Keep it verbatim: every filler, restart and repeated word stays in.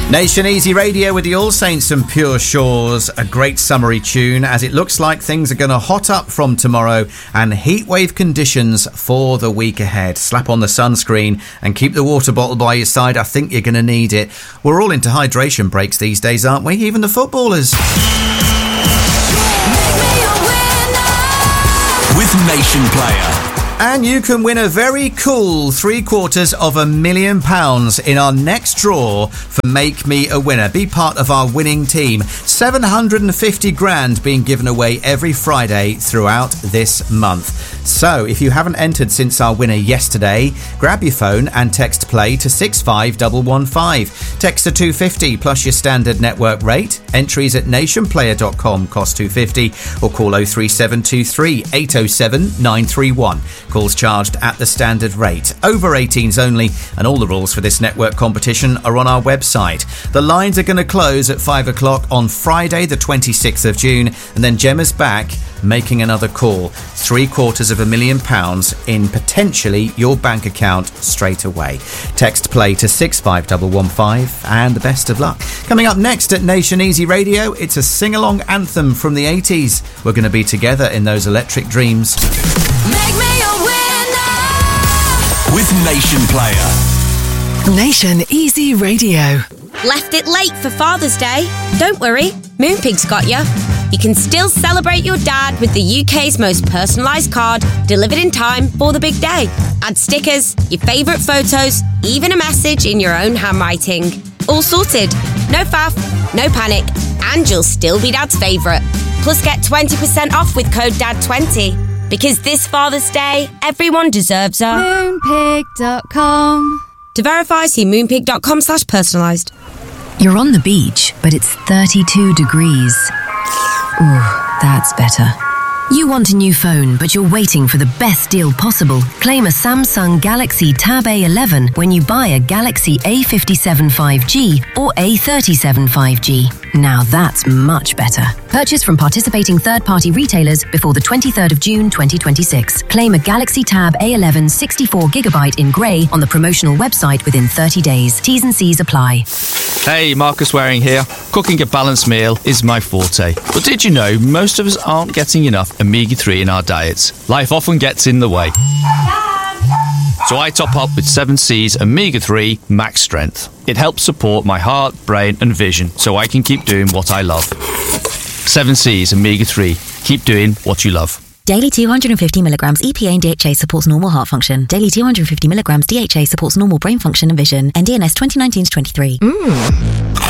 Nation Easy Radio with the All Saints and Pure Shores, a great summery tune as it looks like things are going to hot up from tomorrow and heatwave conditions for the week ahead. Slap on the sunscreen and keep the water bottle by your side. I think you're going to need it. We're all into hydration breaks these days, aren't we? Even the footballers. With Nation Player. And you can win a very cool three quarters of a million pounds in our next draw for Make Me a Winner. Be part of our winning team. seven hundred fifty grand being given away every Friday throughout this month. So if you haven't entered since our winner yesterday, grab your phone and text play to six five one one five. Text to two fifty plus your standard network rate. Entries at nation player dot com cost two fifty or call oh three seven two three eight oh seven nine three one. Calls charged at the standard rate. Over eighteens only, and all the rules for this network competition are on our website. The lines are going to close at five o'clock on Friday the twenty-sixth of June, and then Gemma's back making another call. Three quarters of a million pounds in potentially your bank account straight away. Text play to six five one one five and the best of luck. Coming up next at Nation Easy Radio, it's a sing-along anthem from the eighties. We're going to be together in those electric dreams. Make me a winner with Nation Player. Nation Easy Radio. Left it late for Father's Day? Don't worry, Moonpig's got you. You can still celebrate your dad with the U K's most personalised card, delivered in time for the big day. Add stickers, your favourite photos, even a message in your own handwriting. All sorted. No faff, no panic, and you'll still be Dad's favourite. Plus get twenty percent off with code D A D twenty. Because this Father's Day, everyone deserves a... Moonpig dot com. To verify, see moonpig dot com slash personalised. You're on the beach, but it's thirty-two degrees. Ooh, that's better. You want a new phone, but you're waiting for the best deal possible. Claim a Samsung Galaxy Tab A eleven when you buy a Galaxy A fifty-seven five G or A thirty-seven five G. Now that's much better. Purchase from participating third-party retailers before the twenty-third of June twenty twenty-six. Claim a Galaxy Tab A eleven sixty-four gigabyte in grey on the promotional website within thirty days. T's and C's apply. Hey, Marcus Waring here. Cooking a balanced meal is my forte. But did you know most of us aren't getting enough omega three in our diets? Life often gets in the way. So I top up with seven C's Omega three Max Strength. It helps support my heart, brain and vision so I can keep doing what I love. seven C's Omega three. Keep doing what you love. Daily two hundred fifty milligrams E P A and D H A supports normal heart function. Daily two hundred fifty milligrams D H A supports normal brain function and vision. N D N S twenty nineteen to twenty-three. Mmm.